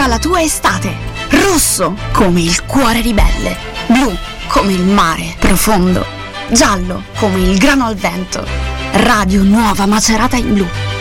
sarà la tua estate. Rosso come il cuore ribelle, blu come il mare profondo, giallo come il grano al vento. Radio Nuova Macerata in blu.